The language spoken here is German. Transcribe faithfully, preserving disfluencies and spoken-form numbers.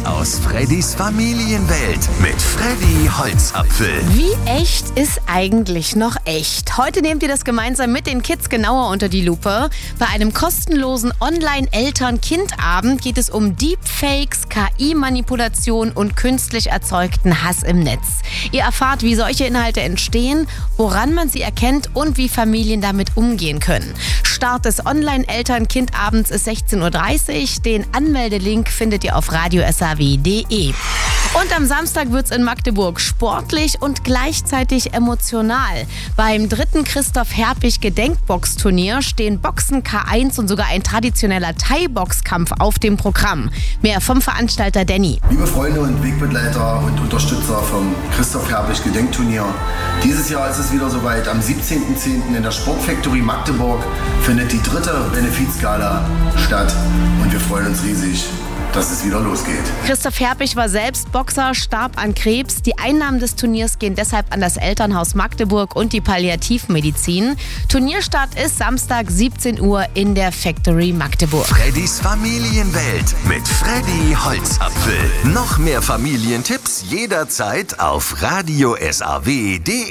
aus Freddys Familienwelt mit Freddy Holzapfel. Wie echt ist eigentlich noch echt? Heute nehmt ihr das gemeinsam mit den Kids genauer unter die Lupe. Bei einem kostenlosen Online-Eltern-Kind-Abend geht es um Deepfakes, K I-Manipulation und künstlich erzeugten Hass im Netz. Ihr erfahrt, wie solche Inhalte entstehen, woran man sie erkennt und wie Familien damit umgehen können. Start des Online-Eltern-Kind-Abends ist sechzehn Uhr dreißig. Den Anmeldelink findet ihr auf radio s a w punkt d e. Und am Samstag wird's in Magdeburg sportlich und gleichzeitig emotional. Beim dritten Christoph-Herpich-Gedenkboxturnier stehen Boxen, K eins und sogar ein traditioneller Thai-Boxkampf auf dem Programm. Mehr vom Veranstalter Danny. Liebe Freunde und Wegbegleiter und Unterstützer vom Christoph-Herpich-Gedenkturnier. Dieses Jahr ist es wieder soweit. Am siebzehnten zehnten in der Sportfactory Magdeburg findet die dritte Benefizgala statt. Und wir freuen uns riesig, dass es wieder losgeht. Christoph Herpich war selbst Boxer, starb an Krebs. Die Einnahmen des Turniers gehen deshalb an das Elternhaus Magdeburg und die Palliativmedizin. Turnierstart ist Samstag siebzehn Uhr in der Factory Magdeburg. Freddys Familienwelt mit Freddy Holzapfel. Noch mehr Familientipps jederzeit auf radio s a w punkt d e.